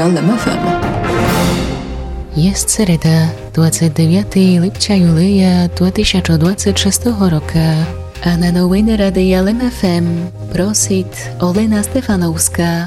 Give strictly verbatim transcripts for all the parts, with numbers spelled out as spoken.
L M F M. Jest sereda, двадцять дев'ятого липня юлія дві тисячі двадцять шостого року, a na новини Ради L M F M просить Олена Стефановська.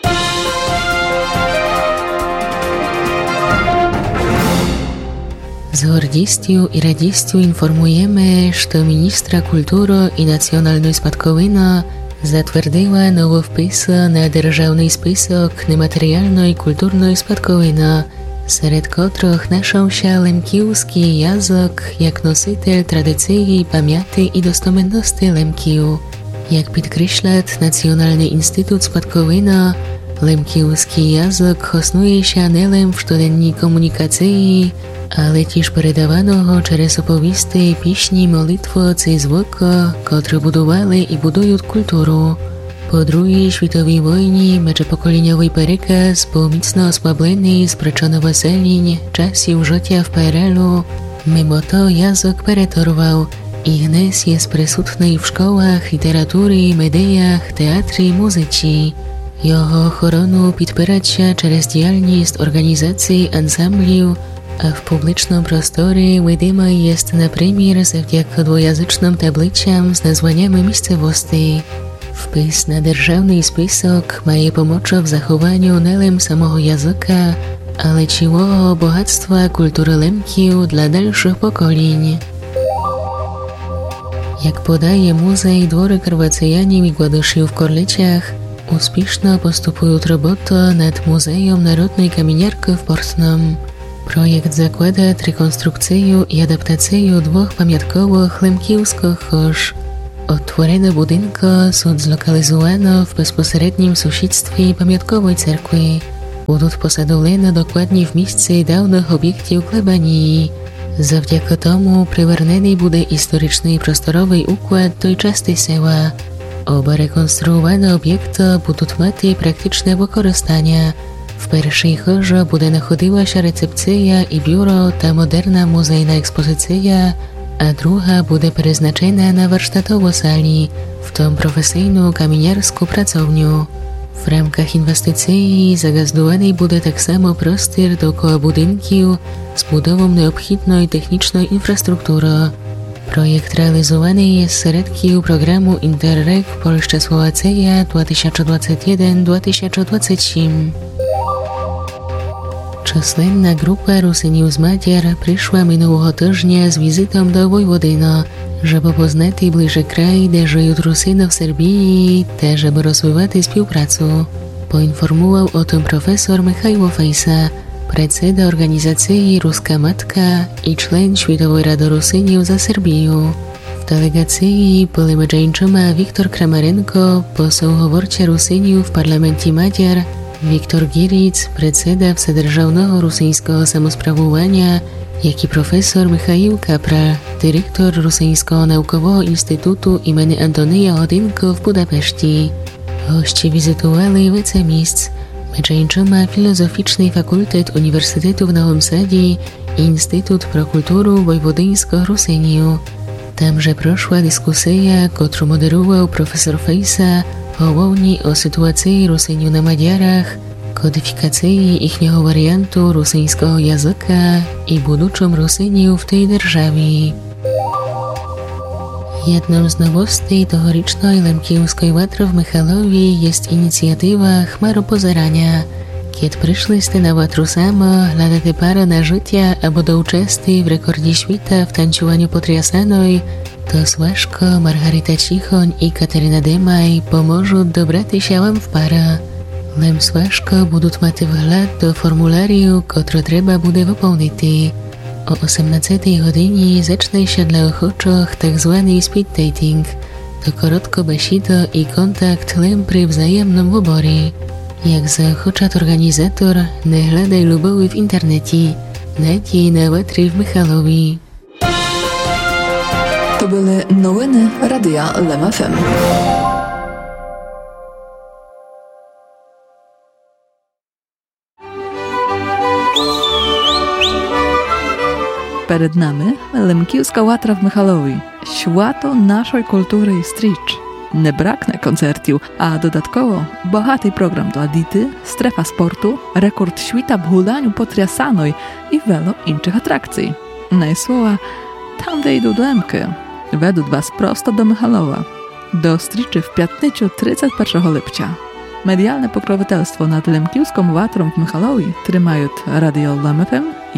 Z гордістю і радістю інформуємо, що Міністра культури і національної спадковини затвердила нововпис на державний список нематеріальної культурної спадковини, серед котрих знайшовся лемківський язик як носитель традиції, пам'яті і достоменності лемків. Як підкреслить Національний інститут спадковини, лемківський язик основується не лише в щоденній комунікації, але тіж передаваного через оповісти, пісні, молитву ці звуки, котрі будували і будують культуру. Po Другій світовій війні межпоколіннєвий переказ був міцно ослаблений з причин виселень, часів життя в ПРЛу. Мимо то язик переторвав, і гнес є присутній в школах, літературі, медіях, театрі, музиці. Його охорону підпирається через діяльність організацій, ансамблів, а в публічному просторі видимий є, наприклад, завдяки двоязичним табличкам з названнями місцевостей. Впис на державний список має помочь в захованню не лише самого язика, але цілого багатства культури лемків для дальших поколінь. Як подає музей Двори Карваціянів і Гладушів в Корличах, успішно поступують роботи над музеєм народної камінярки в Портном. Projekt zakłada rekonstrukcję i adaptację dwóch pamiątkowych lемківських хож. Odtworzone budynki są zlokalizowane w bezpośrednim sąsiedztwie pamiątkowej cerkwi. Będą posadowane dokładnie w miejsce dawnych obiektów plebanii. Zawdzięki temu przywarnany będzie historyczny i prostorowy układ tej części sela. Oba rekonstruowane obiekty będą mieć praktyczne wykorzystania. W pierwszej chorze będzie znajdowała się recepcja i biuro ta moderna muzejna ekspozycja, a druga będzie przeznaczona na warsztatowe sali, w tym profesyjną kamieniarską pracownię. W ramach inwestycji zagazdowany będzie tak samo prostor dookoła budynków z budową необхідної technicznej infrastruktury. Projekt realizowany jest z środków programu Interreg Polska-Słowacja dwa tysiące dwudziesty pierwszy do dwa tysiące dwudziestego trzeciego. Численна група русинів з Мадяр прийшла минулого тижня з візитом до Войводина, щоб познати ближче край, де живуть русини в Сербії, та щоб розвивати співпрацю. Поінформував о tym професор Михайло Фейса, председа організації «Руська матка» і член Світової ради русинів за Сербію. В делегації були між іншими Віктор Крамаренко, посол-говорча русинів в парламенті Мадяр, Wiktor Giric, predseda Wседержавного Rusyńskiego Samosprawowania, jak i profesor Michał Kapra, dyrektor Rusyńskiego Naukowego Instytutu imienia Antonija Hodynko w Budapeszcie. Goście wizytowali wiele miejsc, między innymi Filozoficzny Fakultet Uniwersytetu w Nowym Sadzie i Instytut pro Kulturu Wojwodyńskiego Rusyniu. Tamże proszła dyskusja, którą moderował profesor Fejsa, Połowni o sytuacji Rusyniu na Madziarach, kodyfikacji ichniego wariantu rusyńskiego języka i buduczym Rusyniu w tej державі. Jedną z nowości tegorocznej lемківської łatry w Michalowie jest inicjatywa Chmaropozerania, kiedy przyszliście na łatru samo, hľadáte para na życie albo do uczestni w rekordzie świata w tańczowaniu potriasanej, to Słaszko, Margarita Cichoń i Kateryna Demaj pomożą dobrać się wam w para. Lem Słaszko będą mieć wgląd do formularium, który trzeba będzie wypełnić. O osiemnastej godzinie zacznie się dla ochoczych tak zwany speed dating. To krótko besido i kontakt lem przy wzajemnym wyborze. Jak zaochocza organizator, nie hľadaj lubowy w internecie. Najdź jej na łatry w Michalowie. To były nowiny Radia L M F M. Перед нами лемківська łatra w Michalowie, światło naszej kultury i stricz. не бракне концертів, а додатково багатий програм dla діти, strefa sportu, rekord świta w hulaniu potriasanej i wielu innych atrakcji. Najsłowa, tam де йду до Емки, ведуть вас просто до Михайлова. До зустрічі в п'ятницю тридцять першого липня. Medialne pokroviteľstvo nad Lemkівським ватром в Михайлові тримають Radio Lem еф ем,